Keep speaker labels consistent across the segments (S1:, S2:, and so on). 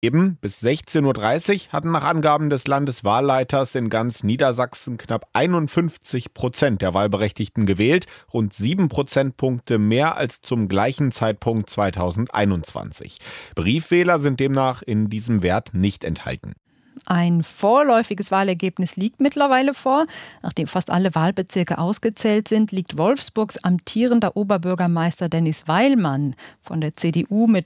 S1: Eben bis 16:30 Uhr hatten nach Angaben des Landeswahlleiters in ganz Niedersachsen knapp 51% der Wahlberechtigten gewählt, rund 7 Prozentpunkte mehr als zum gleichen Zeitpunkt 2021. Briefwähler sind demnach in diesem Wert nicht enthalten.
S2: Ein vorläufiges Wahlergebnis liegt mittlerweile vor. Nachdem fast alle Wahlbezirke ausgezählt sind, liegt Wolfsburgs amtierender Oberbürgermeister Dennis Weilmann von der CDU mit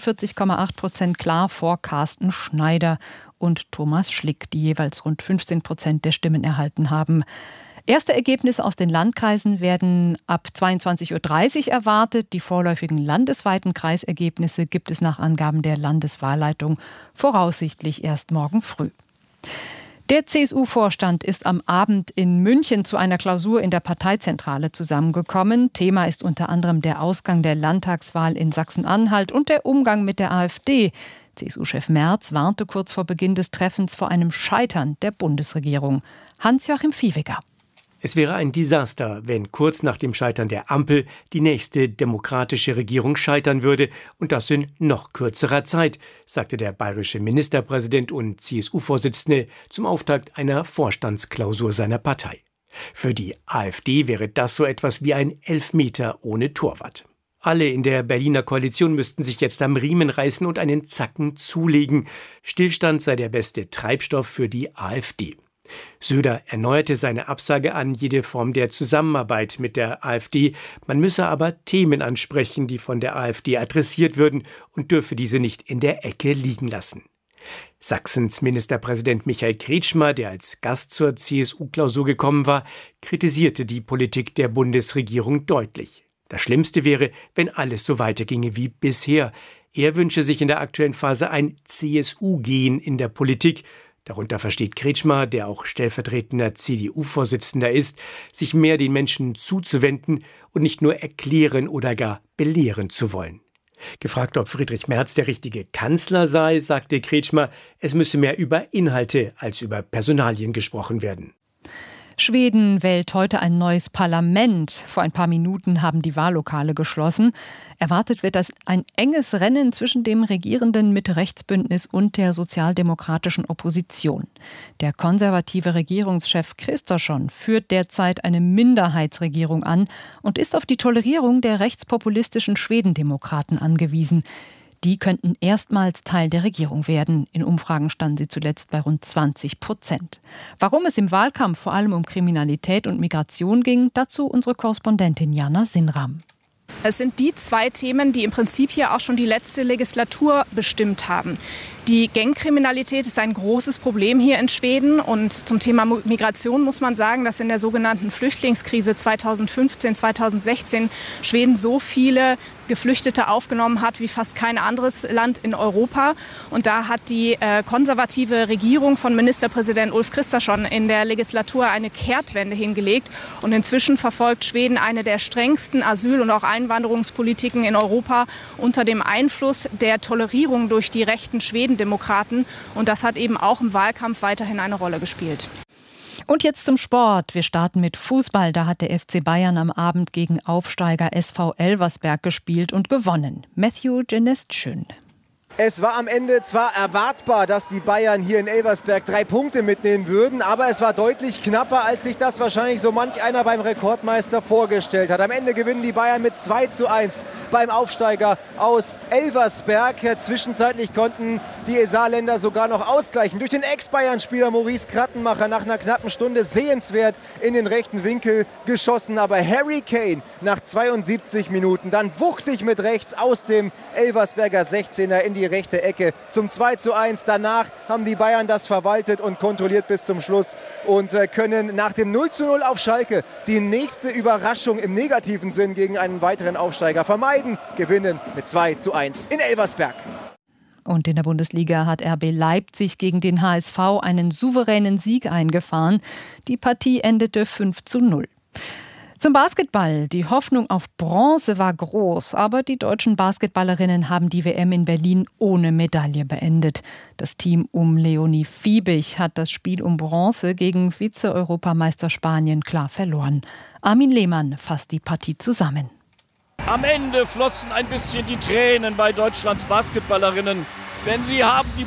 S2: 49,8% klar vor Carsten Schneider und Thomas Schlick, die jeweils rund 15% der Stimmen erhalten haben. Erste Ergebnisse aus den Landkreisen werden ab 22:30 Uhr erwartet. Die vorläufigen landesweiten Kreisergebnisse gibt es nach Angaben der Landeswahlleitung voraussichtlich erst morgen früh. Der CSU-Vorstand ist am Abend in München zu einer Klausur in der Parteizentrale zusammengekommen. Thema ist unter anderem der Ausgang der Landtagswahl in Sachsen-Anhalt und der Umgang mit der AfD. CSU-Chef Merz warnte kurz vor Beginn des Treffens vor einem Scheitern der Bundesregierung. Hans-Joachim Viehweger.
S3: Es wäre ein Desaster, wenn kurz nach dem Scheitern der Ampel die nächste demokratische Regierung scheitern würde und das in noch kürzerer Zeit, sagte der bayerische Ministerpräsident und CSU-Vorsitzende zum Auftakt einer Vorstandsklausur seiner Partei. Für die AfD wäre das so etwas wie ein Elfmeter ohne Torwart. Alle in der Berliner Koalition müssten sich jetzt am Riemen reißen und einen Zacken zulegen. Stillstand sei der beste Treibstoff für die AfD. Söder erneuerte seine Absage an jede Form der Zusammenarbeit mit der AfD. Man müsse aber Themen ansprechen, die von der AfD adressiert würden und dürfe diese nicht in der Ecke liegen lassen. Sachsens Ministerpräsident Michael Kretschmer, der als Gast zur CSU-Klausur gekommen war, kritisierte die Politik der Bundesregierung deutlich. Das Schlimmste wäre, wenn alles so weiterginge wie bisher. Er wünsche sich in der aktuellen Phase ein CSU-Gen in der Politik. Darunter versteht Kretschmer, der auch stellvertretender CDU-Vorsitzender ist, sich mehr den Menschen zuzuwenden und nicht nur erklären oder gar belehren zu wollen. Gefragt, ob Friedrich Merz der richtige Kanzler sei, sagte Kretschmer, es müsse mehr über Inhalte als über Personalien gesprochen werden.
S2: Schweden wählt heute ein neues Parlament. Vor ein paar Minuten haben die Wahllokale geschlossen. Erwartet wird ein enges Rennen zwischen dem regierenden Mitte-Rechts-Bündnis und der sozialdemokratischen Opposition. Der konservative Regierungschef Kristersson führt derzeit eine Minderheitsregierung an und ist auf die Tolerierung der rechtspopulistischen Schwedendemokraten angewiesen. Die könnten erstmals Teil der Regierung werden. In Umfragen standen sie zuletzt bei rund 20%. Warum es im Wahlkampf vor allem um Kriminalität und Migration ging, dazu unsere Korrespondentin Jana Sinram.
S4: Es sind die zwei Themen, die im Prinzip hier auch schon die letzte Legislatur bestimmt haben. Die Gangkriminalität ist ein großes Problem hier in Schweden. Und zum Thema Migration muss man sagen, dass in der sogenannten Flüchtlingskrise 2015, 2016 Schweden so viele Geflüchtete aufgenommen hat wie fast kein anderes Land in Europa. Und da hat die konservative Regierung von Ministerpräsident Ulf Kristersson in der Legislatur eine Kehrtwende hingelegt. Und inzwischen verfolgt Schweden eine der strengsten Asyl- und auch Einwanderungspolitiken in Europa unter dem Einfluss der Tolerierung durch die rechten Schwedendemokraten. Und das hat eben auch im Wahlkampf weiterhin eine Rolle gespielt.
S2: Und jetzt zum Sport. Wir starten mit Fußball. Da hat der FC Bayern am Abend gegen Aufsteiger SV Elversberg gespielt und gewonnen. Matthew Genestschön.
S5: Es war am Ende zwar erwartbar, dass die Bayern hier in Elversberg 3 Punkte mitnehmen würden, aber es war deutlich knapper, als sich das wahrscheinlich so manch einer beim Rekordmeister vorgestellt hat. Am Ende gewinnen die Bayern mit 2:1 beim Aufsteiger aus Elversberg. Zwischenzeitlich konnten die Saarländer sogar noch ausgleichen. Durch den Ex-Bayern-Spieler Maurice Krattenmacher nach einer knappen Stunde sehenswert in den rechten Winkel geschossen. Aber Harry Kane nach 72 Minuten dann wuchtig mit rechts aus dem Elversberger 16er in die rechte Ecke zum 2:1. Danach haben die Bayern das verwaltet und kontrolliert bis zum Schluss und können nach dem 0:0 auf Schalke die nächste Überraschung im negativen Sinn gegen einen weiteren Aufsteiger vermeiden. Gewinnen mit 2:1 in Elversberg.
S2: Und in der Bundesliga hat RB Leipzig gegen den HSV einen souveränen Sieg eingefahren. Die Partie endete 5:0. Zum Basketball. Die Hoffnung auf Bronze war groß, aber die deutschen Basketballerinnen haben die WM in Berlin ohne Medaille beendet. Das Team um Leonie Fiebig hat das Spiel um Bronze gegen Vize-Europameister Spanien klar verloren. Armin Lehmann fasst die Partie zusammen.
S6: Am Ende flossen ein bisschen die Tränen bei Deutschlands Basketballerinnen. denn sie haben die